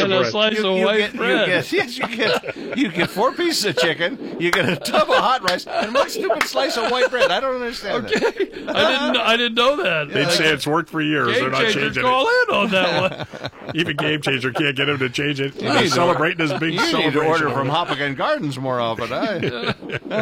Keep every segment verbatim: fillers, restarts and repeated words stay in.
and bread. a slice You, of you white get, bread. you get, yes, you get, you get four pieces of chicken, you get a tub of hot rice, and one stupid slice of white bread. I don't understand Okay, that. I didn't. I didn't know that. They'd say it's worked for years. Game They're not changer, changing call it. in on that one. Even Game Changer can't get him to change it. need He's to- celebrating his big You need to celebration. order from Hoppigan Gardens more often. I,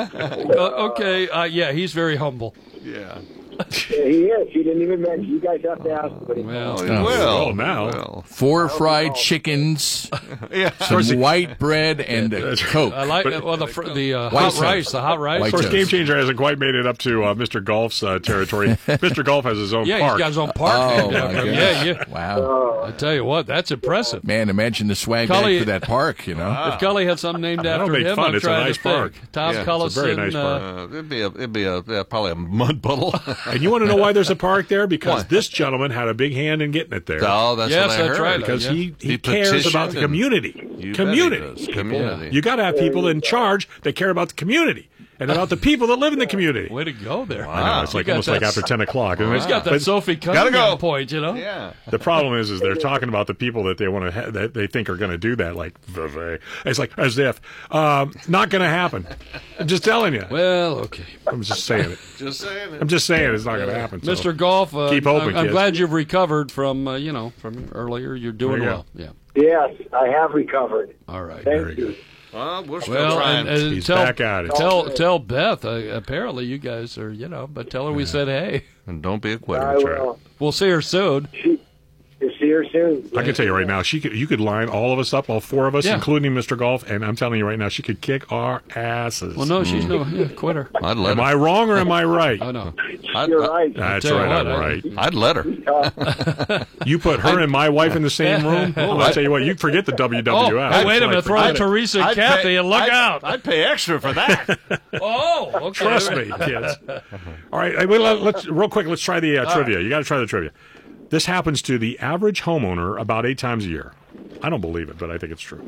Uh, okay, uh, yeah, he's very humble. yeah. Yeah, he is. He didn't even mention. You guys have to ask him. But he Well, Oh, well, well, now. well. Four fried chickens, Yeah. some white bread, and a Coke. I like But- well the fr- the uh, White hot toast. rice, the hot rice. White Of course, toast. Game Changer hasn't quite made it up to uh, Mister Golf's uh, territory. Mister Golf has his own Yeah, park. he's got his own park. Oh, named my after him. gosh. Yeah, yeah. Wow. I tell you what, that's impressive. Man, imagine the swag Cully- bag for that park, you know? If Cully had something named That'll after make him, fun. I'm It's a trying nice to think. park. Tom Yeah, it's a Cullison. very nice uh, park. Uh, it'd be a, it'd be a, uh, probably a mud puddle. And you want to know why there's a park there? Because Why? this gentleman had a big hand in getting it there. oh, that's Yes, what I that's heard. right. Because Yeah. he, he, He cares petitioned about the and- community. You bet he community. does. Community. You got to have people in charge that care about the community and about the people that live in the community. Way to go there. I know, it's You like got almost that- like after ten o'clock. Isn't He's it? got that But Sophie Gotta Cunningham go. point, you know? Yeah. the problem is, is they're talking about the people that they want to, ha- that they think are going to do that. Like, it's like as if um, not going to happen. I'm just telling you. Well, okay. I'm just saying it. Just saying it. I'm just saying it's not going to happen. so. Mister Golf, uh, Keep hoping, I'm, I'm kids. glad you've recovered from, uh, you know, from earlier. You're doing There you well. Yeah. Yes, I have recovered. All right. Thank Very you. good. Well, we're still Well, trying. and, and He's tell, back at it. Tell, tell Beth, uh, apparently you guys are, you know, but tell her we said hey. and don't be a quitter. I will. We'll see her soon. She, you'll see her soon. I can tell you right now, she could. You could line all of us up, all four of us, Yeah. including Mister Golf, and I'm telling you right now, she could kick our asses. Well, no, she's no yeah, quitter. I'd let Am her. I wrong or am I right? Oh, no. I'd, You're I'd, right. That's tell you right. what, I'm I- right. I'd let her. Uh, You put her and my wife in the same room. Well, I'll tell you what. You forget the W W F. Oh, hey, wait a Like, minute. Throw forget in it. Teresa and I'd Kathy pay- and look I'd- out. I'd pay extra for that. Oh, okay. Trust me, kids. All right, hey, well, let's real quick. Let's try the uh, trivia. You got to try the trivia. This happens to the average homeowner about eight times a year. I don't believe it, but I think it's true.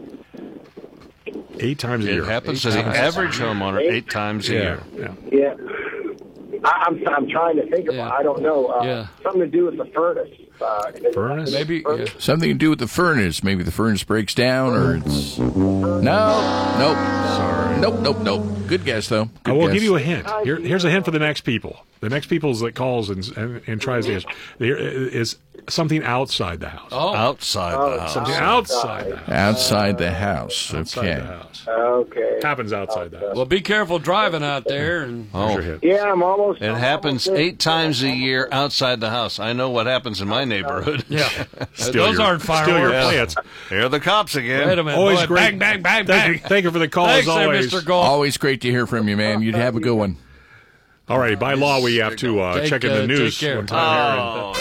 Eight times a It year. happens to the average homeowner eight times a Yeah, year. yeah. yeah. I, I'm I'm trying to think about. Yeah. I don't know. Uh, Yeah. Something to do with the furnace. Uh, Furnace? Maybe. Yeah. Something to do with the furnace. Maybe the furnace breaks down, or it's no, nope, sorry, nope, nope, nope. Good guess though. I Good will guess. give you a hint. Here, here's a hint for the next people. The next people that calls and, and, and tries to answer. There is something outside the house. Oh, Outside the house. Something outside the house. outside the house. Outside Okay. the house. Okay. Happens outside the house. well, be careful driving out there. And Here's your Oh, hint. Yeah, I'm almost. it I'm happens almost there. eight times a year outside the house. I know what happens in my neighborhood. yeah, Steal those your- aren't Steal your fireworks. plants. Here are the cops again. Wait a minute. Always boy. great. Bang, bang, bang, Thank bang. you, thank you for the call Thanks, as there, always. Mister Golf. Always great to hear from you, man. You'd have a good one. All right, by law we have to uh, Take, check in uh, the news take care. one time here. Oh,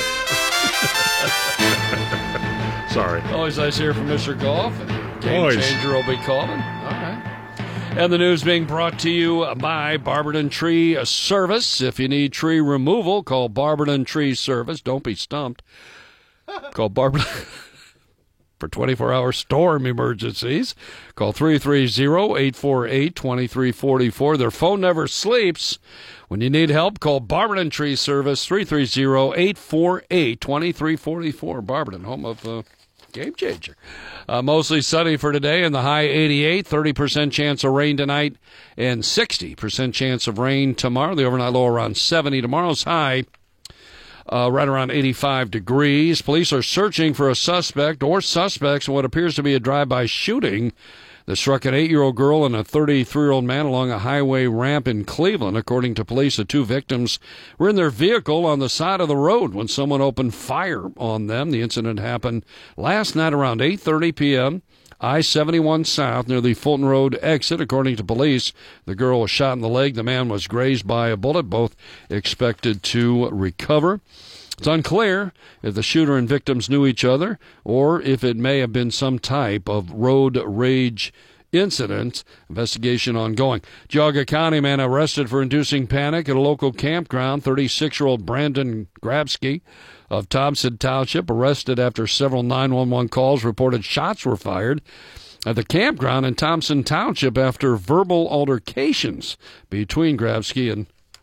and- Sorry. Always nice to hear from Mister Golf. And Game Always. Changer will be calling. All right. And the news being brought to you by Barberton Tree Service. If you need tree removal, call Barberton Tree Service. Don't be stumped. Call Barberton for twenty-four hour storm emergencies. Call three three zero, eight four eight, two three four four. Their phone never sleeps. When you need help, call Barberton Tree Service, three three zero, eight four eight, two three four four. Barberton, home of uh, Game Changer. Uh, mostly sunny for today, and the high eighty-eight, thirty percent chance of rain tonight, and sixty percent chance of rain tomorrow. The overnight low around seventy. Tomorrow's high uh, right around eighty-five degrees. Police are searching for a suspect or suspects in what appears to be a drive-by shooting that struck an eight-year-old girl and a thirty-three-year-old man along a highway ramp in Cleveland. According to police, the two victims were in their vehicle on the side of the road when someone opened fire on them. The incident happened last night around eight thirty p.m., I seventy-one South near the Fulton Road exit. According to police, the girl was shot in the leg. The man was grazed by a bullet, both expected to recover. It's unclear if the shooter and victims knew each other or if it may have been some type of road rage incident. Investigation ongoing. Geauga County man arrested for inducing panic at a local campground. thirty-six-year-old Brandon Grabsky of Thompson Township arrested after several nine one one calls reported shots were fired at the campground in Thompson Township after verbal altercations between Grabsky and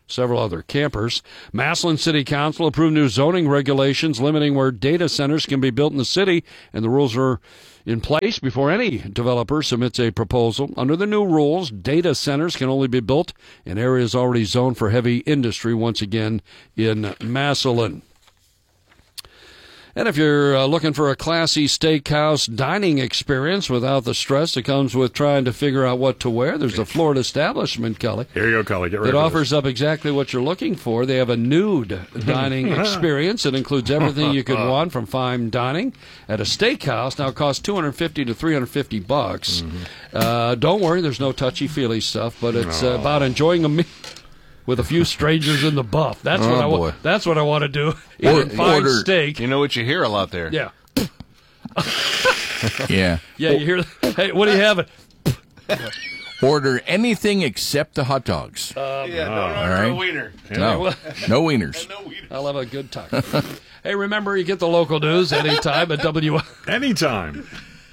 several other campers. Massillon City Council approved new zoning regulations limiting where data centers can be built in the city, and the rules are in place before any developer submits a proposal. Under the new rules, data centers can only be built in areas already zoned for heavy industry, once again in Massillon. And if you're uh, looking for a classy steakhouse dining experience without the stress that comes with trying to figure out what to wear, there's a Florida establishment, Kelly. Here you go, Kelly. Get ready That for offers this. up exactly what you're looking for. They have a nude dining experience that includes everything you could want from fine dining at a steakhouse. Now it costs two hundred fifty to three hundred fifty bucks. Mm-hmm. Uh, don't worry, there's no touchy-feely stuff, but it's uh, about enjoying a meal with a few strangers in the buff. That's Oh, what I boy. want. That's what I want to do. Eating fine order- steak. You know what you hear a lot there. Yeah. Yeah. Yeah, you hear? Hey, what do you have? Order anything except the hot dogs. yeah, don't all order right. a wiener. No, no wieners. No wiener. I'll have a good time. Hey, remember, you get the local news anytime at W Anytime.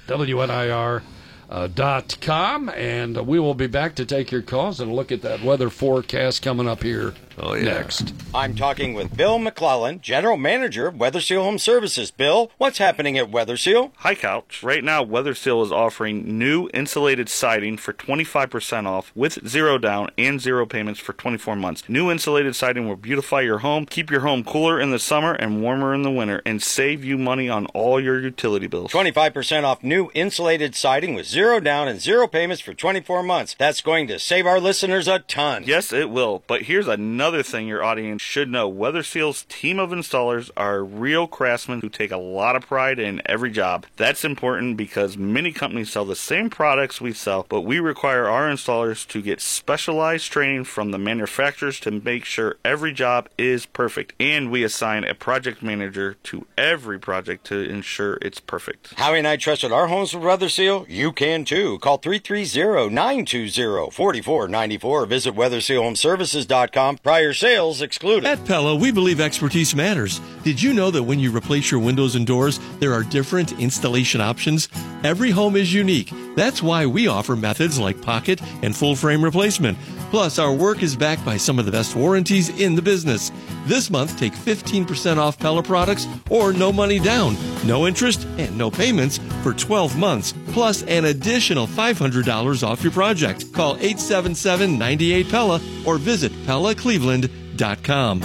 W N I R uh, dot com, and we will be back to take your calls and look at that weather forecast coming up here Oh, yeah. next. I'm talking with Bill McClellan, General Manager of WeatherSeal Home Services. Bill, what's happening at WeatherSeal? Hi, Couch. Right now, WeatherSeal is offering new insulated siding for twenty-five percent off with zero down and zero payments for twenty-four months. New insulated siding will beautify your home, keep your home cooler in the summer and warmer in the winter, and save you money on all your utility bills. twenty-five percent off new insulated siding with zero down and zero payments for twenty-four months. That's going to save our listeners a ton. Yes, it will. But here's another thing your audience should know. WeatherSeal's team of installers are real craftsmen who take a lot of pride in every job. That's important because many companies sell the same products we sell, but we require our installers to get specialized training from the manufacturers to make sure every job is perfect. And we assign a project manager to every project to ensure it's perfect. Howie and I trusted our homes with WeatherSeal. You can too. Call three three zero, nine two zero, four four nine four or visit weather seal home services dot com. Prior sales excluded. At Pella, we believe expertise matters. Did you know that when you replace your windows and doors, there are different installation options? Every home is unique. That's why we offer methods like pocket and full frame replacement. Plus, our work is backed by some of the best warranties in the business. This month, take fifteen percent off Pella products or no money down, no interest, and no payments for twelve months, plus an additional five hundred dollars off your project. Call eight seven seven, nine eight Pella or visit Pella Cleveland dot com.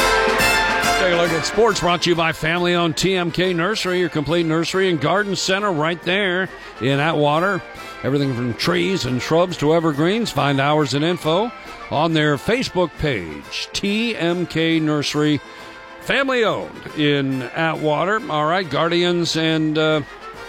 Take a look at sports brought to you by family-owned T M K Nursery, your complete nursery and garden center right there in Atwater. Everything from trees and shrubs to evergreens. Find hours and info on their Facebook page, T M K Nursery, family-owned in Atwater. All right, Guardians and uh,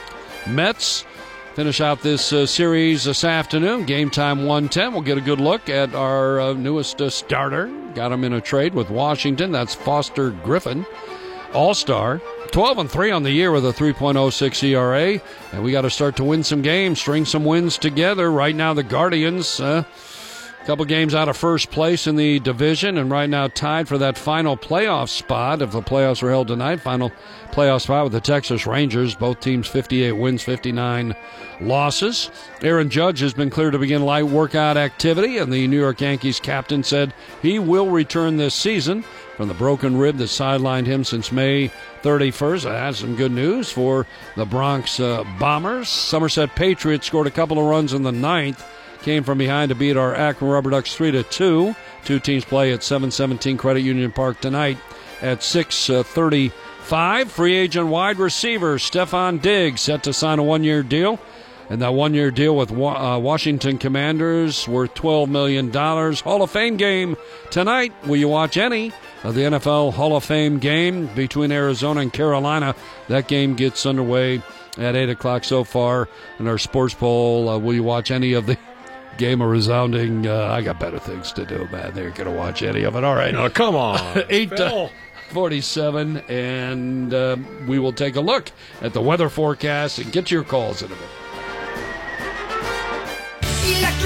Mets finish out this uh, series this afternoon. Game time one ten. We'll get a good look at our uh, newest uh, starter. Got him in a trade with Washington. That's Foster Griffin, all-star. twelve and three on the year with a three point oh six E R A. And we got to start to win some games, string some wins together. Right now, the Guardians, uh, a couple games out of first place in the division, and right now tied for that final playoff spot. If the playoffs are held tonight, final playoff spot with the Texas Rangers. Both teams fifty-eight wins, fifty-nine losses. Aaron Judge has been cleared to begin light workout activity, and the New York Yankees captain said he will return this season from the broken rib that sidelined him since May thirty-first. That's some good news for the Bronx uh, Bombers. Somerset Patriots scored a couple of runs in the ninth. Came from behind to beat our Akron Rubber Ducks three to two. Two teams play at seven seventeen Credit Union Park tonight at six thirty-five. Free agent wide receiver Stephon Diggs set to sign a one-year deal. And that one-year deal with uh, Washington Commanders worth twelve million dollars. Hall of Fame game tonight. Will you watch any of the N F L Hall of Fame game between Arizona and Carolina? That game gets underway at eight o'clock so far in our sports poll. Uh, will you watch any of the game of resounding? Uh, I got better things to do, man. They're going to watch any of it. All right. Oh, come on. eight forty-seven, and uh, we will take a look at the weather forecast and get your calls in a bit. Electrify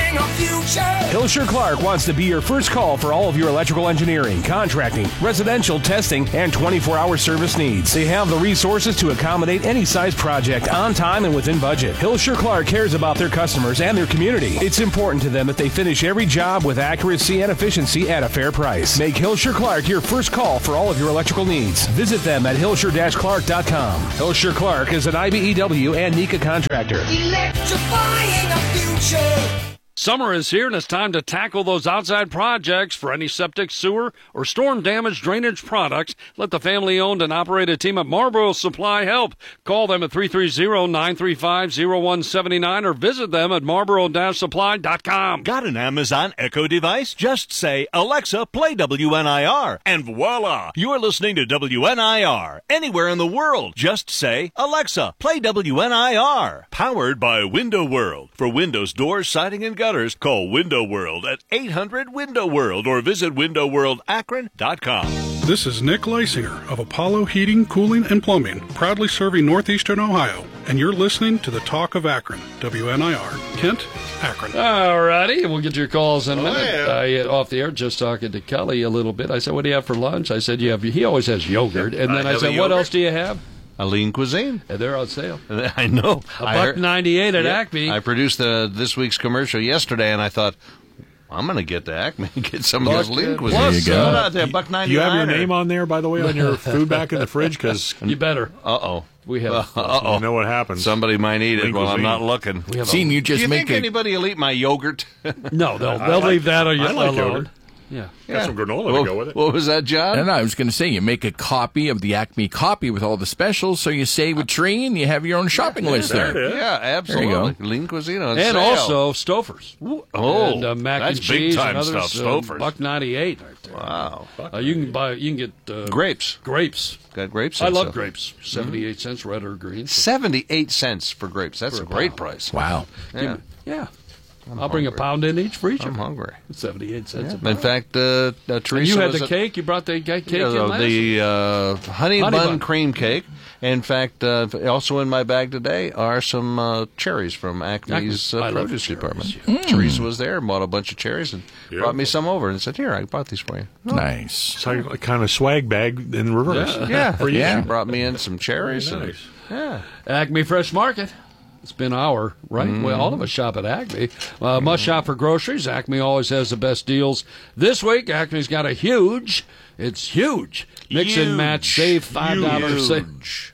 Electrifying our future. Hilsher Clark wants to be your first call for all of your electrical engineering, contracting, residential testing, and twenty-four hour service needs. They have the resources to accommodate any size project on time and within budget. Hilsher Clark cares about their customers and their community. It's important to them that they finish every job with accuracy and efficiency at a fair price. Make Hilsher Clark your first call for all of your electrical needs. Visit them at hilsher dash clark dot com. Hilsher Clark is an I B E W and NECA contractor. Electrifying our future. Summer is here, and it's time to tackle those outside projects. For any septic, sewer, or storm-damaged drainage products, let the family-owned and operated team at Marlboro Supply help. Call them at three three zero, nine three five, zero one seven nine or visit them at marlboro dash supply dot com. Got an Amazon Echo device? Just say, Alexa, play W N I R, and voila! You're listening to W N I R. Anywhere in the world, just say, Alexa, play W N I R. Powered by Window World. For windows, doors, siding, and gutters, call Window World at eight hundred window world or visit window world akron dot com. This is Nick Leisinger of Apollo Heating, Cooling, and Plumbing, proudly serving northeastern Ohio, and you're listening to the Talk of Akron, W N I R, Kent, Akron. All righty, we'll get to your calls in a Oh, minute. yeah. I, off the air, just talking to Kelly a little bit. I said, what do you have for lunch? I said, you have. He always has yogurt. And then I I, have said, a what yogurt. else do you have? A lean cuisine. And they're on sale. I know. A I buck heard- ninety-eight at Yeah. Acme. I produced uh, this week's commercial yesterday, and I thought, I'm going to get to Acme and get some of Buck- those lean Plus, cuisine. There you go. What out there, buck Do ninety-nine. you have your or- name on there, by the way, on your food back in the fridge? Because you better. Uh-oh. We have. Uh-oh. You know what happens. Somebody might eat it Lean while I'm cuisine. not looking. We have Seen a- you just Do you make think a anybody will eat my yogurt? No, they'll, I they'll like- leave that I alone. like yogurt. Yeah. Got some granola what, to go with it. What was that, John? And I was going to say, you make a copy of the Acme copy with all the specials, so you save a tree and you have your own shopping list there there. it is. Yeah, absolutely. There you Lean cuisine on And sale. also Stouffer's. Oh, and uh, mac that's and cheese big-time and others. stuff, uh, Stouffer's. buck ninety-eight right there. Wow. Uh, you can buy. You can get uh, Grapes. Grapes. Got grapes. I on love sale. grapes. Seventy-eight cents, red or green. Seventy-eight cents for grapes. That's For a a great pound. price. Wow. Yeah. Yeah. I'm I'll bring a hungry. pound in each for each. I'm of them. hungry. Seventy-eight cents. Yeah. a pound. In fact, uh, uh, Teresa And you had was the at- cake. You brought the cake cake Yeah, in the, last. the uh, honey, Honey bun, bun. cream cake. In fact, uh, also in my bag today are some uh, cherries from Acme's Acme. I uh, love produce cherries, department. yeah. Teresa was there, bought a bunch of cherries, and brought me some over, and said, "Here, I bought these for you." Nice. So you- kind of swag bag in reverse. Yeah. Yeah, For you. yeah. She brought me in some cherries. Very and- nice. yeah. Acme Fresh Market. It's been our, right? Mm-hmm. Well, all of us shop at Acme. Uh, must shop for groceries. Acme always has the best deals. This week, Acme's got a huge, it's huge, mix and match, save five dollars. Huge.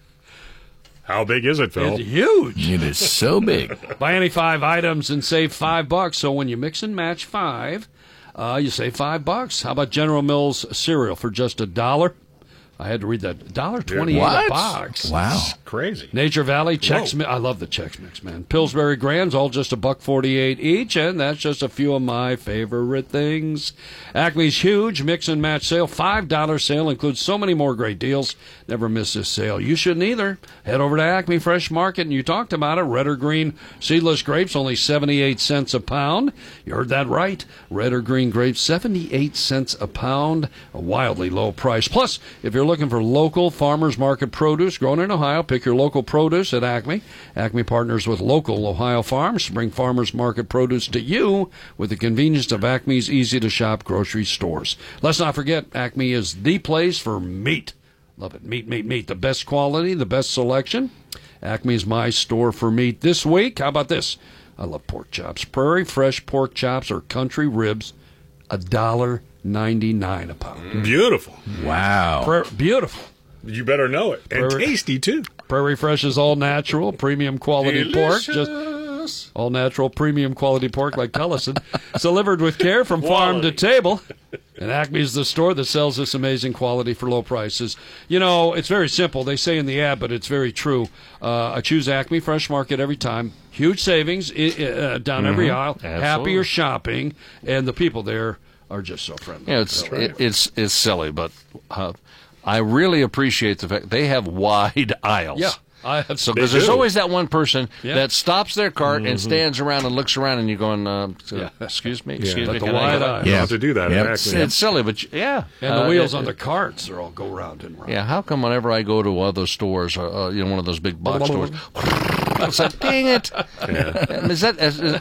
How big is it, Phil? It's huge. It is so big. Buy any five items and save five bucks. So when you mix and match five, uh, you save five bucks. How about General Mills cereal for just a dollar? I had to read that. one dollar twenty-eight What? a box. Wow. Crazy. Nature Valley Chex Mix. I love the Chex Mix, man. Pillsbury Grands, all just a buck forty-eight each, and that's just a few of my favorite things. Acme's huge mix and match sale, five dollar sale, includes so many more great deals. Never miss this sale. You shouldn't either. Head over to Acme Fresh Market, and you talked about it. Red or green seedless grapes, only seventy-eight cents a pound. You heard that right. Red or green grapes, seventy-eight cents a pound. A wildly low price. Plus, if you're looking for local farmers market produce grown in Ohio, pick your local produce at Acme. Acme partners with local Ohio farms to bring farmers market produce to you with the convenience of Acme's easy-to-shop grocery stores. Let's not forget, Acme is the place for meat. Love it. Meat, meat, meat. The best quality, the best selection. Acme's my store for meat this week. How about this? I love pork chops. Prairie fresh pork chops or country ribs, a dollar ninety-nine a pound. Beautiful. Wow. Pra- beautiful. You better know it. And Prairie- tasty, too. Prairie Fresh is all natural, premium quality pork. Just all natural, premium quality pork like Tellison. It's delivered with care from farm to table. And Acme's the store that sells this amazing quality for low prices. You know, it's very simple. They say in the ad, but it's very true. Uh, I choose Acme Fresh Market every time. Huge savings i- uh, down every aisle. Absolutely. Happier shopping. And the people there are just so friendly. Yeah, it's it, it's it's silly, but uh, I really appreciate the fact they have wide aisles. Yeah. I have So they because there's do. always that one person Yeah. that stops their cart and Mm-hmm. stands around and looks around, and you're going, uh, so- Yeah. "Excuse me, Yeah, excuse but me." the can I wide go?" aisle. You Yeah. have to do that. Yep. It's, Exactly. it's silly, but yeah, And the Uh, wheels it- on the carts, they all go round and round. Yeah, how come whenever I go to one of those stores, uh, uh, you know, one of those big box stores, it's like, dang it! Is that is, is-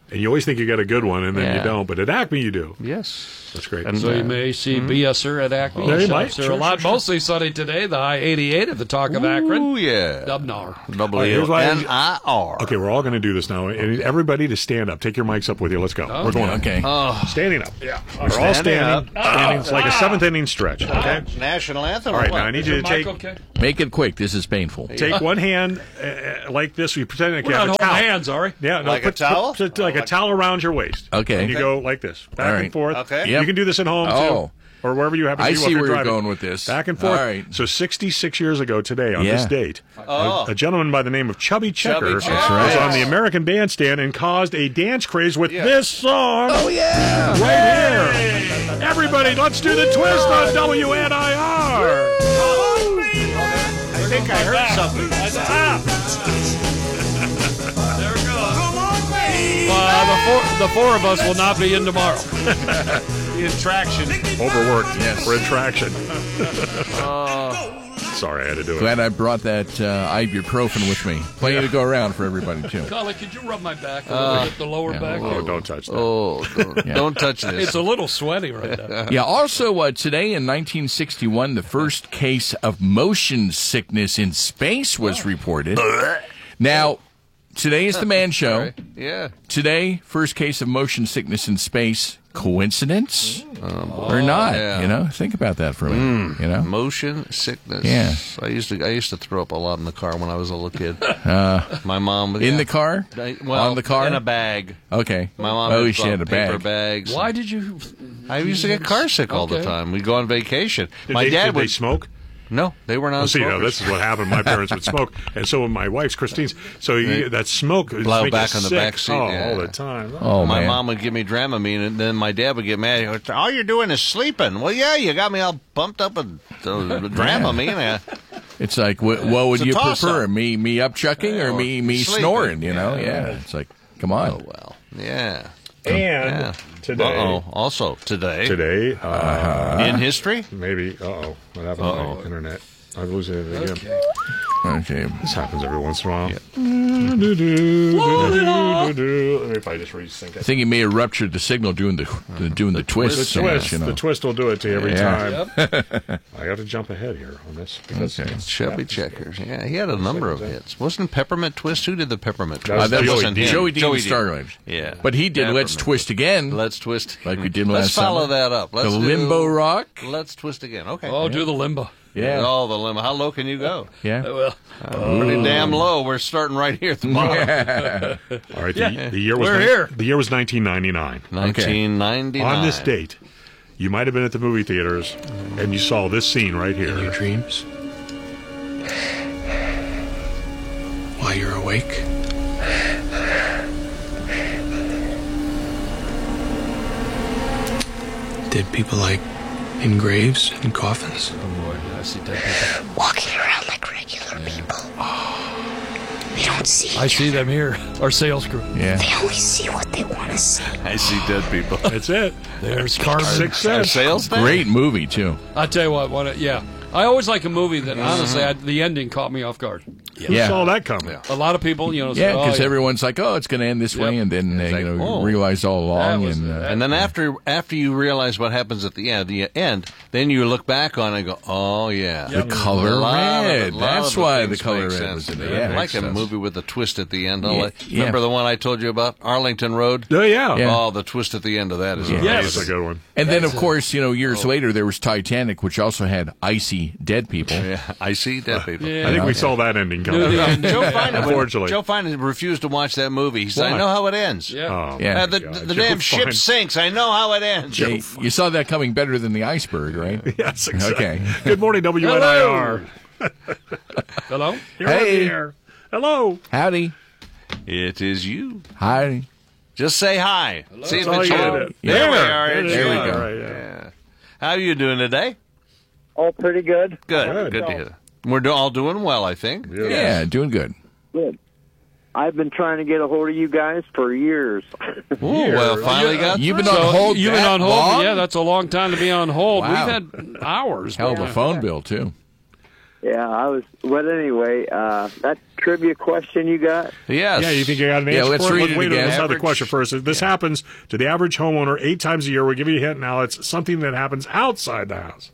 And you always think you got a good one, and then Yeah. you don't. But at Acme, you do. Yes. That's great. And, So uh, you may see mhm. B S R at Acme. Yeah, you Shops might. are Sure, a lot. sure, sure. Mostly sunny today. The high eighty-eight at the Talk of Akron. Oh, yeah. Dubnar. W All right, here's what I- N I R. Okay, we're all going to do this now. And everybody to stand up. Take your mics up with you. Let's go. Oh, we're going. okay. Oh. Standing up. Yeah. We're, all standing standing. up. Standing. It's like a seventh inning stretch. Okay. National anthem. All or right. what? Now I need you to take Okay. Make it quick. This is painful. take one hand uh, like this. You pretend like We're you not have a holding towel. hands, are we? Yeah, no, Like a put, towel? Put, put like a towel around your waist. Okay. And you go like this, back All and right. forth. Okay. You Yep. can do this at home Oh. too, or wherever you happen to I be. see while you're where you're driving. going with this. Back and forth. All right. So sixty-six years ago today, on Yeah. this date, Oh. a, a gentleman by the name of Chubby Checker was Checker. That's right. on the American Bandstand and caused a dance craze with Yeah. this song. Oh, yeah. Right here. Everybody, let's do the twist on W N I R. I think I heard something. There it goes. Uh, the four, the four of us will not be in tomorrow. The attraction. Overworked. Yes. We're in traction. Sorry, I had to do it. Glad I brought that uh, ibuprofen with me. Plenty to go around for everybody, too. Colin, could you rub my back a Uh, little bit, the lower yeah. back? Oh, don't touch that. Oh, don't, Yeah. don't touch this. It's a little sweaty right now. Yeah, also uh, today in nineteen sixty-one, the first case of motion sickness in space was reported. Now, today is the man show. Yeah. Today, first case of motion sickness in space. Coincidence or not? yeah. You know, think about that for a minute. You know, Motion sickness. Yeah. I used to I used to throw up a lot in the car when I was a little kid. uh, My mom in yeah. the car, I- well, on the car, in a bag. Okay. My mom Oh, had she had a paper bag. bags. Why did you? I used to get car sick all the Okay. time. We'd go on vacation. Did My they, dad did would they smoke? No, they were not. Well, see, now, this is what happened. My parents would smoke, and so would my wife's, Christine's. So you, that smoke would Blow make back you on the sick. back seat, oh, yeah. all the time. Oh, my man. mom would give me Dramamine, and then my dad would get mad. He would, all you're doing is sleeping. Well, yeah, you got me all pumped up with uh, Dramamine. Yeah. It's like, what, what would It's a you toss-up. prefer? Me, me up chucking or Or me, me sleeping. snoring? You know, Yeah. yeah. It's like, come on. Oh well, yeah. And Yeah. today, Uh-oh. Also today, today, uh, in history. maybe. Uh oh, what happened to Uh-oh. my internet? I'm losing it again. Okay. This happens every once in a while. Do, do, do, do, do, do. Let me if I just resync I it. think he may have ruptured the signal doing the, the doing the, twist. The so much, twist, you know. the twist will do it to you every Yeah. time. I have to jump ahead here on this. because Okay. Chubby Checkers. Yeah, he had a number of hits. Wasn't Peppermint Twist? Who did the Peppermint Twist? That Uh, that Joey wasn't Dean. him. Joey Dean Joey was Dean. Starlight. Yeah, But he did Let's Peppermint Twist Again, Let's twist like we did Let's last follow summer. that up. Let's the do- Limbo Rock. Let's twist again. Okay. Oh, do the limbo. Yeah. Oh, the limbo. How low can you go? Yeah. Well, Pretty damn low. We're starting right here at the bottom. All right, the, Yeah. the year was We're ni- here. The year was nineteen ninety-nine. nineteen ninety-nine. On this date, you might have been at the movie theaters and you saw this scene right here. Your dreams? While you're awake? Dead people like in graves and coffins? oh boy, I see dead people. Walking around like regular people. They don't see. I see them here. Our sales crew. Yeah. They only see what they want to see. I see dead people. That's it. There's Carmen. Six Our cents. sales day? Great movie too. I tell you what, what yeah. I always like a movie that honestly, I, the ending caught me off guard. Who Yeah. saw that coming? A lot of people, you know, say, Yeah, oh, because yeah. everyone's like, "Oh, it's going to end this way," and then uh, It's you like, know oh, realize all along, that was- and uh, And then after after you realize what happens at the end, the end, then you look back on it and go, "Oh yeah, the color A lot of red. it- a lot That's of why the things color make red sense. was in there. I Yeah, like makes a sense. movie with a twist at the end. Yeah, I'll let- yeah. Remember the one I told you about, Arlington Road? Oh, yeah. Yeah. Oh, the twist at the end of that is Yeah. That's amazing. a good one. And then, of course, you know, years Oh. later, there was Titanic, which also had icy dead people. Yeah, I see dead people. Yeah. I think we saw that ending coming. Knew the ending. Joe Finan, Unfortunately. Joe Finan refused to watch that movie. He said, Why? "I know how it ends. Yeah. Oh, Yeah. Uh, the God. the Joe damn ship Finan. sinks. I know how it ends." Yeah, you saw that coming better than the iceberg, right? Yes, exactly. Okay. Good morning, W N I R. Hello? You're on Hey. the air. Hello. Howdy. It is you. Hi. Just say hi. See if That's all it's you you. gotta do. There we There. are. There It's we you. go. Right, yeah. Yeah. How are you doing today? Oh, pretty good. Good. Good. Good to hear. We're do- all doing well, I think. Yeah. Yeah, doing good. Good. I've been trying to get a hold of you guys for years. Ooh, well, finally got You've been through. on hold. You've been that on hold. long? Yeah, that's a long time to be on hold. Wow. We've had hours. Hell of a man. phone bill too. Yeah, I was. But anyway, uh, that trivia question you got? Yes. Yeah, you think you got an answer Yeah, let's for read Let's it wait again. on this other Average- question first. This yeah. happens to the average homeowner eight times a year. We'll give you a hint now. It's something that happens outside the house.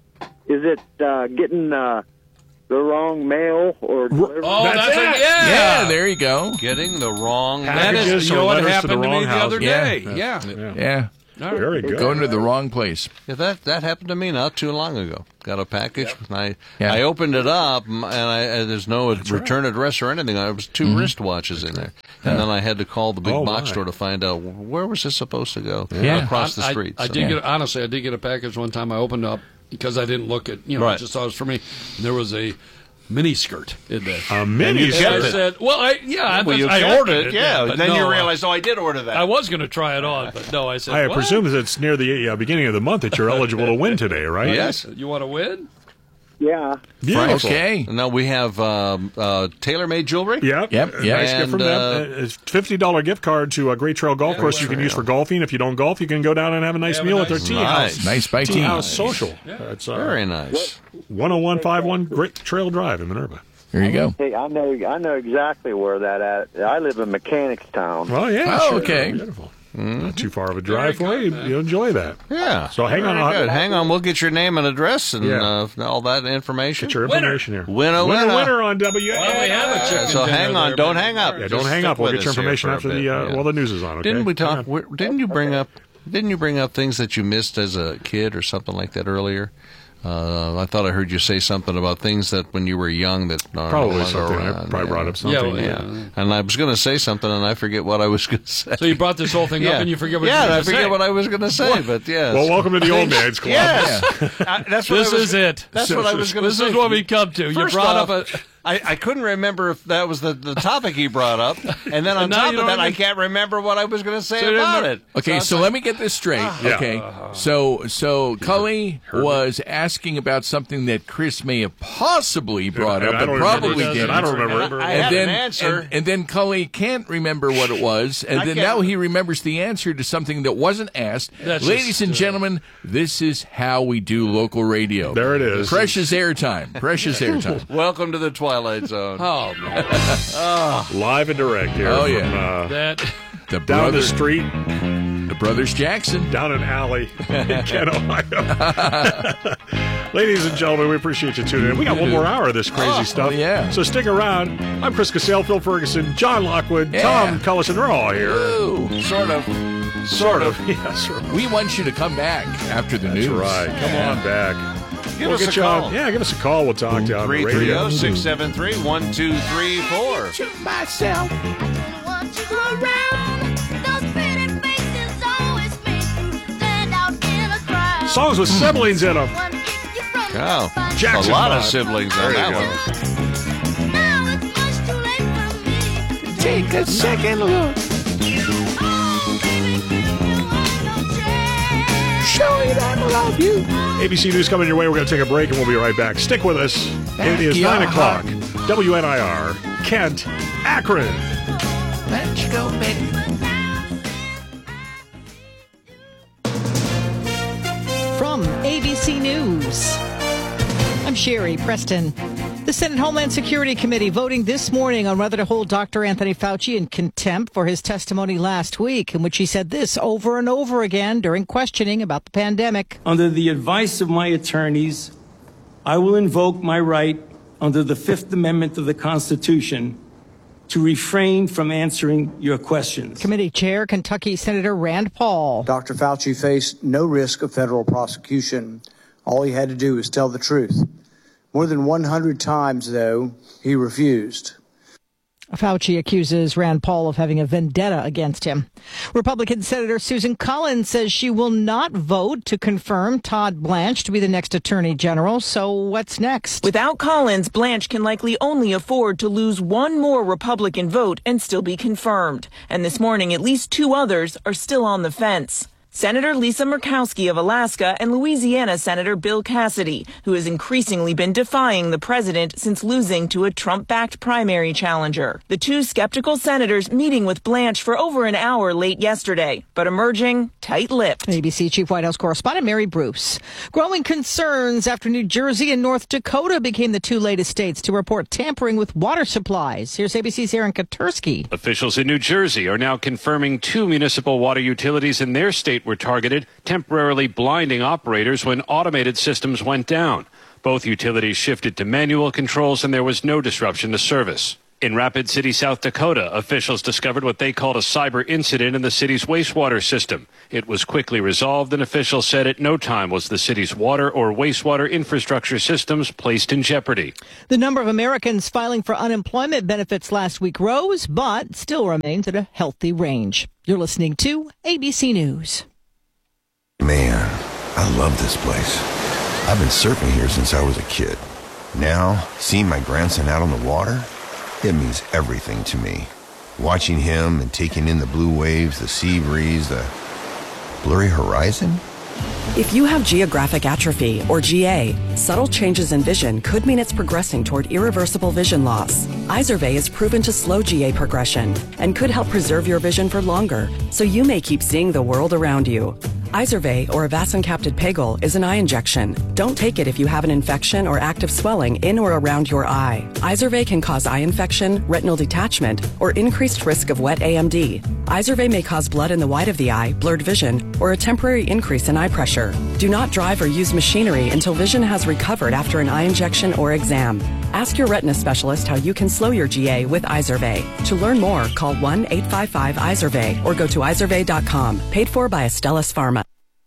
Is it uh, getting uh, the wrong mail or delivery? Oh, that's, That's a, it. yeah. Yeah, there you go. Getting the wrong. That is, Packages you or know what letters to happened the to, me wrong the other houses. day. Yeah. Yeah. Yeah. All right. Very good. Going to the wrong place. Yeah, that that happened to me not too long ago. Got a package, and I Yeah. I opened it up, and I and there's no return address or anything. There was two Mm-hmm. wristwatches in there, and then I had to call the big Oh, box my. store to find out where was this supposed to go. Yeah. Across the I- street. I, I so. did get honestly. I did get a package one time. I opened up because I didn't look at you know. I Right. just thought it was for me. And there was a mini skirt in there. A mini And skirt. I said, "Well, I yeah, I, Well, you I kept ordered it, it. yeah. but then no, you I- realized, oh, I did order that. I was going to try it on, but no, I said, I what? presume that it's near the uh, beginning of the month that you're eligible to win today, right? Yes. You want to win? Yeah. Beautiful. Okay. Now we have um, uh, tailor-made jewelry. Yep. Yep, A yep. Nice gift And, from uh, them. Uh, It's fifty dollars gift card to a Great Trail Golf Course you can use for golfing. If you don't golf, you can go down and have a nice Have a meal nice at their tea meal. house. Nice by tea tea. house social. That's uh, Very nice. one oh one fifty-one Great Trail Drive in Minerva. There you go. Hey, I know. I know exactly where that at. I live in Mechanicstown. Well, yeah. Oh, sure. okay. Beautiful. Not too far of a drive for you. You'll enjoy that. Yeah. So hang on. Very I'll- good. Hang on. We'll get your name and address and Yeah. uh, all that information. Get your information here. Winner, winner, winner. winner on W. Well, we have a chicken So dinner hang on. there, Don't but- hang up. Yeah, Just don't hang stick up. We'll with get your us here information for a after bit, the uh, yeah. well the news is on. Okay. Didn't we talk? Hang on. where- Didn't you bring up? Didn't you bring up things that you missed as a kid or something like that earlier? Uh, I thought I heard you say something about things that when you were young that are Probably no longer something. I around. probably yeah. brought up something. Yeah, Yeah. well, yeah. And I was going to say something, and I forget what I was going to say. So you brought this whole thing yeah. up and you forget what yeah, you and were I going to forget say. what I was going to say, but yes. Well, welcome to the old man's club. Yes. Uh, that's what This I was, is it. That's So- what I was going to This say. is what we come to. You First brought off, up a. I, I couldn't remember if that was the, the topic he brought up, and then on And now top you of don't that, I even- can't remember what I was going to say So you didn't about remember- it. Okay, it's so like- let me get this straight. Yeah. Okay, so so Cully was asking about something that Chris may have possibly brought And up, I but don't remember probably it. didn't. I don't remember it. I and had then, an answer. And, and then Cully can't remember what it was, and I then can't- now he remembers the answer to something that wasn't asked. That's Ladies just, and uh, gentlemen, this is how we do local radio. There it is. Precious airtime. Precious airtime. Welcome to the Twilight Zone. Oh, man. Live and direct here. Oh, from, yeah. uh, That. The down brother, the street, the brothers Jackson. down an alley in Kent, Ohio. Ladies and gentlemen, we appreciate you tuning in. We got one more hour of this crazy Oh, stuff. yeah. So stick around. I'm Chris Casale, Phil Ferguson, John Lockwood, Yeah. Tom Cullison. We're all here. Ooh, Sort of. Sort of. Yeah, sort of. we want you to come back after the That's news. right. Come Yeah. on back. Give we'll us get a you call. on. Yeah, give us a call. We'll talk to you on the three three radio. zero, six seven three, one two three four. To myself. Songs with siblings in them. Oh, Jackson a lot of Five. siblings There on you that go. one. Take a second look. Show me that I love you. A B C News coming your way. We're going to take a break and we'll be right back. Stick with us. It is Backyard. nine o'clock. W N I R, Kent, Akron. Let's go, baby. From A B C News, I'm Sherry Preston. The Senate Homeland Security Committee voting this morning on whether to hold Doctor Anthony Fauci in contempt for his testimony last week, in which he said this over and over again during questioning about the pandemic. Under the advice of my attorneys, I will invoke my right under the Fifth Amendment of the Constitution to refrain from answering your questions. Committee Chair, Kentucky Senator Rand Paul. Doctor Fauci faced no risk of federal prosecution. All he had to do was tell the truth. More than one hundred times, though, he refused. Fauci accuses Rand Paul of having a vendetta against him. Republican Senator Susan Collins says she will not vote to confirm Todd Blanche to be the next Attorney General. So what's next? Without Collins, Blanche can likely only afford to lose one more Republican vote and still be confirmed. And this morning, at least two others are still on the fence. Senator Lisa Murkowski of Alaska and Louisiana Senator Bill Cassidy, who has increasingly been defying the president since losing to a Trump-backed primary challenger. The two skeptical senators meeting with Blanche for over an hour late yesterday, but emerging tight-lipped. A B C Chief White House correspondent Mary Bruce. Growing concerns after New Jersey and North Dakota became the two latest states to report tampering with water supplies. Here's A B C's Aaron Katersky. Officials in New Jersey are now confirming two municipal water utilities in their state were targeted, temporarily blinding operators when automated systems went down. Both utilities shifted to manual controls and there was no disruption to service. In Rapid City, South Dakota, officials discovered what they called a cyber incident in the city's wastewater system. It was quickly resolved, and officials said at no time was the city's water or wastewater infrastructure systems placed in jeopardy. The number of Americans filing for unemployment benefits last week rose, but still remains at a healthy range. You're listening to A B C News. Man, I love this place. I've been surfing here since I was a kid. Now, seeing my grandson out on the water, it means everything to me. Watching him and taking in the blue waves, the sea breeze, the blurry horizon. If you have geographic atrophy, or G A, subtle changes in vision could mean it's progressing toward irreversible vision loss. Izervay is proven to slow G A progression and could help preserve your vision for longer, so you may keep seeing the world around you. Izervay, or avacincaptad pegol, is an eye injection. Don't take it if you have an infection or active swelling in or around your eye. Izervay can cause eye infection, retinal detachment, or increased risk of wet A M D. Izervay may cause blood in the white of the eye, blurred vision, or a temporary increase in eye pressure. Do not drive or use machinery until vision has recovered after an eye injection or exam. Ask your retina specialist how you can slow your G A with Izervay. To learn more, call one eight five five Izervay or go to izervay dot com. Paid for by Astellas Pharma.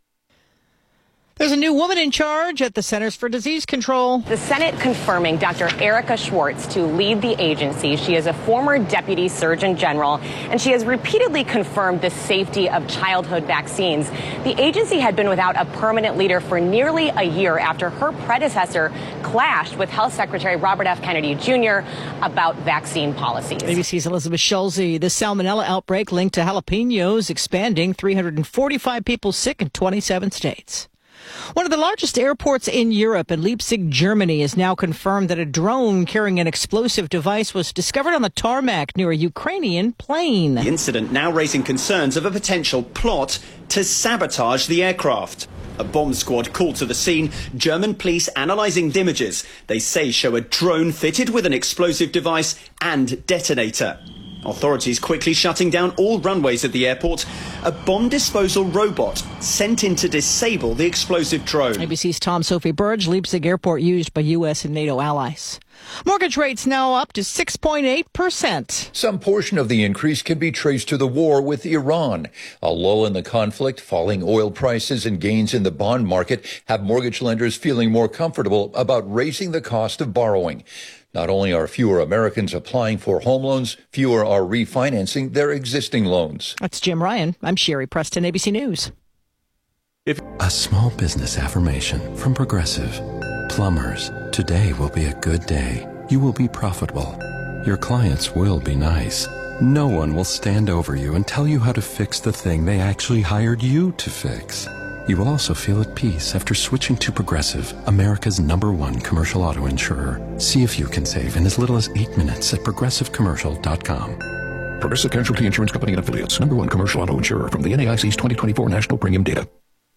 There's a new woman in charge at the Centers for Disease Control. The Senate confirming Doctor Erica Schwartz to lead the agency. She is a former deputy surgeon general, and she has repeatedly confirmed the safety of childhood vaccines. The agency had been without a permanent leader for nearly a year after her predecessor clashed with Health Secretary Robert F. Kennedy Junior about vaccine policies. A B C's Elizabeth Schulze. The salmonella outbreak linked to jalapenos expanding, three hundred forty-five people sick in twenty-seven states. One of the largest airports in Europe, in Leipzig, Germany, has now confirmed that a drone carrying an explosive device was discovered on the tarmac near a Ukrainian plane. The incident now raising concerns of a potential plot to sabotage the aircraft. A bomb squad called to the scene, German police analysing the images they say show a drone fitted with an explosive device and detonator. Authorities quickly shutting down all runways at the airport. A bomb disposal robot sent in to disable the explosive drone. A B C's Tom Sophie Burge. Leipzig Airport used by U S and NATO allies. Mortgage rates now up to six point eight percent. Some portion of the increase can be traced to the war with Iran. A lull in the conflict, falling oil prices, and gains in the bond market have mortgage lenders feeling more comfortable about raising the cost of borrowing. Not only are fewer Americans applying for home loans, fewer are refinancing their existing loans. That's Jim Ryan. I'm Sherry Preston, A B C News. If a small business affirmation from Progressive. Plumbers, today will be a good day. You will be profitable. Your clients will be nice. No one will stand over you and tell you how to fix the thing they actually hired you to fix. You will also feel at peace after switching to Progressive, America's number one commercial auto insurer. See if you can save in as little as eight minutes at progressive commercial dot com. Progressive Casualty Insurance Company and Affiliates, number one commercial auto insurer from the N A I C's twenty twenty-four National Premium Data.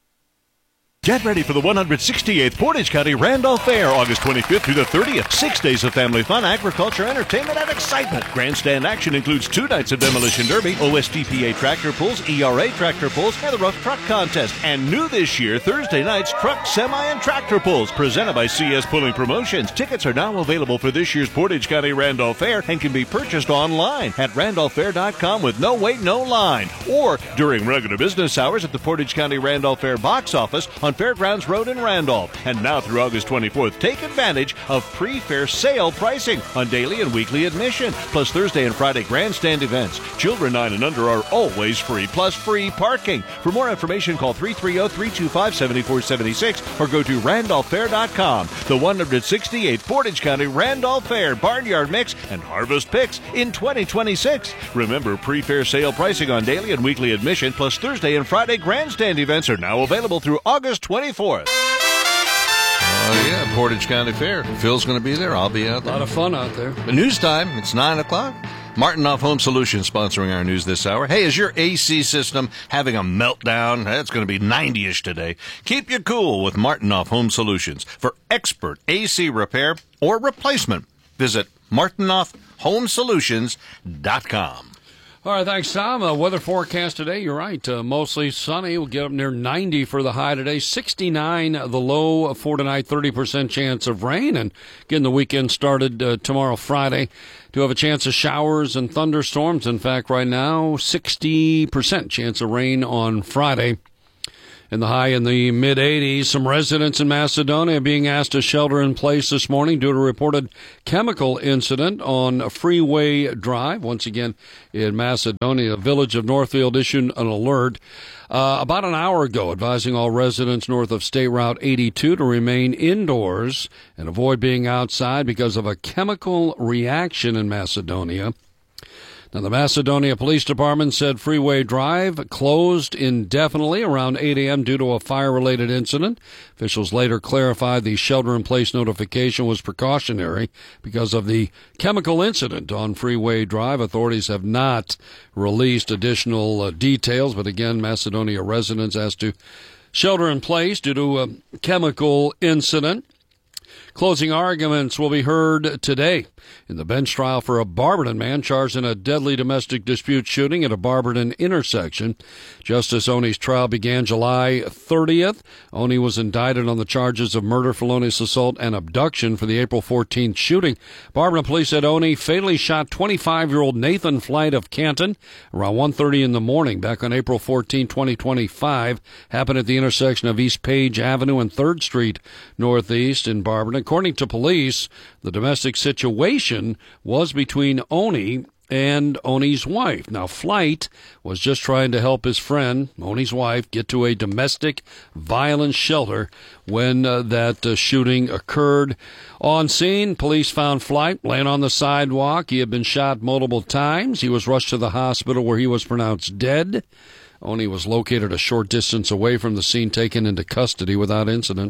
Get ready for the one hundred sixty-eighth Portage County Randolph Fair, August twenty-fifth through the thirtieth. Six days of family fun, agriculture, entertainment, and excitement. Grandstand action includes two nights of Demolition Derby, O S T P A tractor pulls, E R A tractor pulls, and the Rough Truck Contest. And new this year, Thursday nights, truck, semi, and tractor pulls, presented by C S Pulling Promotions. Tickets are now available for this year's Portage County Randolph Fair and can be purchased online at randolph fair dot com with no wait, no line. Or during regular business hours at the Portage County Randolph Fair box office on Fairgrounds Road in Randolph. And now through August twenty-fourth, take advantage of pre-fair sale pricing on daily and weekly admission, plus Thursday and Friday grandstand events. Children nine and under are always free, plus free parking. For more information, call three three zero, three two five, seven four seven six or go to randolph fair dot com. The one hundred sixty-eighth Portage County Randolph Fair Barnyard Mix and Harvest Picks in twenty twenty-six. Remember, pre-fair sale pricing on daily and weekly admission, plus Thursday and Friday grandstand events are now available through August twenty-fourth. Oh, yeah, Portage County Fair. Phil's going to be there. I'll be out there. A lot of fun out there. The news time. It's nine o'clock. Martinoff Home Solutions sponsoring our news this hour. Hey, is your A C system having a meltdown? It's going to be ninety-ish today. Keep you cool with Martinoff Home Solutions. For expert A C repair or replacement, visit martinoff home solutions dot com. All right, thanks, Tom. Uh, weather forecast today, you're right, uh, mostly sunny. We'll get up near ninety for the high today, sixty-nine the low for tonight, thirty percent chance of rain. And getting the weekend started uh, tomorrow, Friday. Do have a chance of showers and thunderstorms. In fact, right now, sixty percent chance of rain on Friday. In the high in the mid-eighties, some residents in Macedonia being asked to shelter in place this morning due to a reported chemical incident on Freeway Drive. Once again, in Macedonia, the village of Northfield issued an alert uh, about an hour ago advising all residents north of State Route eighty-two to remain indoors and avoid being outside because of a chemical reaction in Macedonia. Now, the Macedonia Police Department said Freeway Drive closed indefinitely around eight a.m. due to a fire-related incident. Officials later clarified the shelter-in-place notification was precautionary because of the chemical incident on Freeway Drive. Authorities have not released additional uh, details, but again, Macedonia residents asked to shelter in place due to a chemical incident. Closing arguments will be heard today in the bench trial for a Barberton man charged in a deadly domestic dispute shooting at a Barberton intersection. Justice Oney's trial began July thirtieth. Oney was indicted on the charges of murder, felonious assault, and abduction for the April fourteenth shooting. Barberton police said Oney fatally shot twenty-five-year-old Nathan Flight of Canton around one thirty in the morning back on April fourteenth, twenty twenty-five. Happened at the intersection of East Page Avenue and third Street Northeast in Barberton. According to police, the domestic situation was between Oney and Oney's wife. Now, Flight was just trying to help his friend, Oney's wife, get to a domestic violence shelter when uh, that uh, shooting occurred. On scene, police found Flight laying on the sidewalk. He had been shot multiple times. He was rushed to the hospital where he was pronounced dead. Oney was located a short distance away from the scene, taken into custody without incident.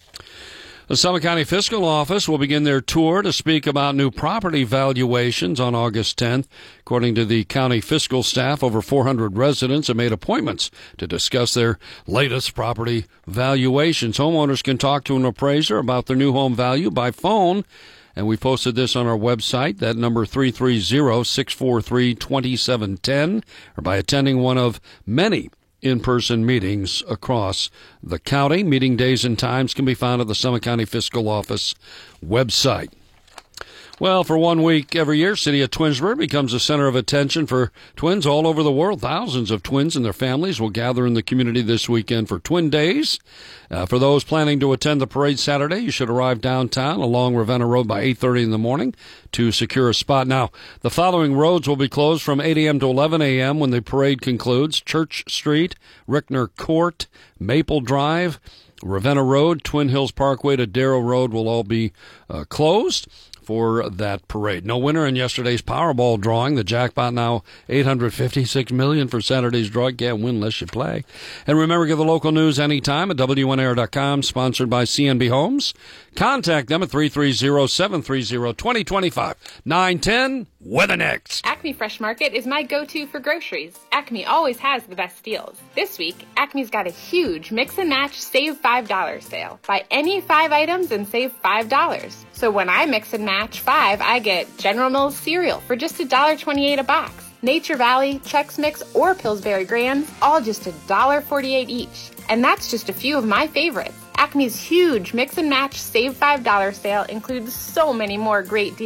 The Summit County Fiscal Office will begin their tour to speak about new property valuations on August tenth. According to the county fiscal staff, over four hundred residents have made appointments to discuss their latest property valuations. Homeowners can talk to an appraiser about their new home value by phone, and we posted this on our website, that number three three zero, six four three, two seven one zero, or by attending one of many in-person meetings across the county. Meeting days and times can be found at the Summit County Fiscal Office website. Well, for one week every year, City of Twinsburg becomes a center of attention for twins all over the world. Thousands of twins and their families will gather in the community this weekend for Twin Days. Uh, for those planning to attend the parade Saturday, you should arrive downtown along Ravenna Road by eight thirty in the morning to secure a spot. Now, the following roads will be closed from eight a.m. to eleven a.m. when the parade concludes: Church Street, Rickner Court, Maple Drive, Ravenna Road, Twin Hills Parkway to Darrow Road will all be uh, closed for that parade. No winner in yesterday's Powerball drawing. The jackpot now eight hundred fifty-six million dollars for Saturday's draw. Can't win unless you play. And remember, get the local news anytime at W N A R dot com, sponsored by C N B Homes. Contact them at three three zero, seven three zero, two zero two five. nine ten, weather next. Acme Fresh Market is my go-to for groceries. Acme always has the best deals. This week, Acme's got a huge mix and match save five dollars sale. Buy any five items and save five dollars. So when I mix and match five, I get General Mills cereal for just one dollar and twenty-eight cents a box. Nature Valley, Chex Mix, or Pillsbury Grands, all just one dollar and forty-eight cents each. And that's just a few of my favorites. Acme's huge mix and match save five dollars sale includes so many more great deals.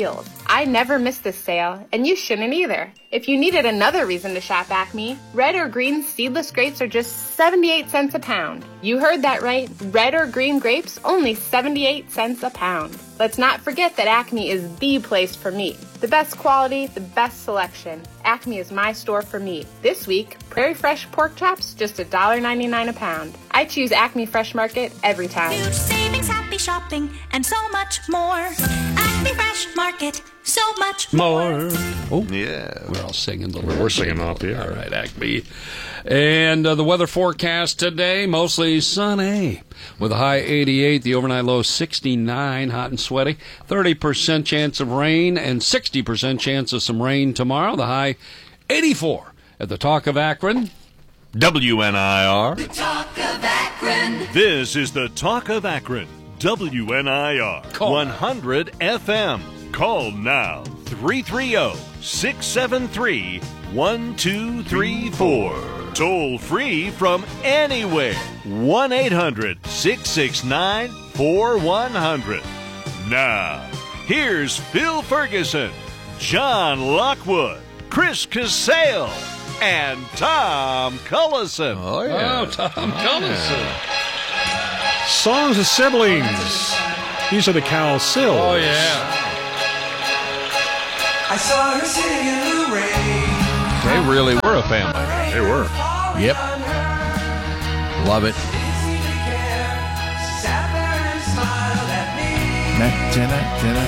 I never miss this sale, and you shouldn't either. If you needed another reason to shop Acme, red or green seedless grapes are just seventy-eight cents a pound. You heard that right. Red or green grapes, only seventy-eight cents a pound. Let's not forget that Acme is the place for meat. The best quality, the best selection. Acme is my store for meat. This week, Prairie Fresh pork chops, just one dollar ninety-nine a pound. I choose Acme Fresh Market every time. Huge savings, happy shopping, and so much more. Acme Fresh Market, so much more. Oh, yeah. We're all singing the We're singing off the air. All right, Acme. And uh, the weather forecast today, mostly sunny with a high eighty-eight, the overnight low sixty-nine, hot and sweaty. thirty percent chance of rain and sixty percent chance of some rain tomorrow. The high eighty-four at the Talk of Akron. W N I R. The Talk of Akron. This is the Talk of Akron. W N I R. one hundred F M. Call now. three three zero, six seven three, one two three four. Toll free from anywhere. one eight hundred, six six nine, four one zero zero. Now, here's Phil Ferguson, John Lockwood, Chris Casale, and Tom Cullison. Oh, Oh, Tom Cullison. Songs of siblings. These are the Cal Sills. Oh, yeah. I saw her sitting in the rain. They really were a family. They were. Yep. Love it. Na, na, na, na.